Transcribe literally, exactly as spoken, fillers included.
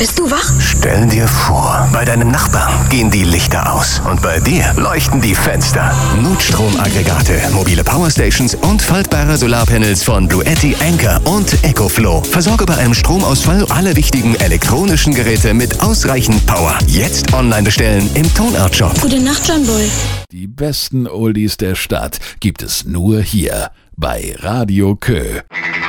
Bist du wach? Stell dir vor, bei deinem Nachbarn gehen die Lichter aus und bei dir leuchten die Fenster. Notstromaggregate, mobile Powerstations und faltbare Solarpanels von Bluetti, Anker und EcoFlow. Versorge bei einem Stromausfall alle wichtigen elektronischen Geräte mit ausreichend Power. Jetzt online bestellen im Tonart-Shop. Gute Nacht, John Boy. Die besten Oldies der Stadt gibt es nur hier bei Radio Kö.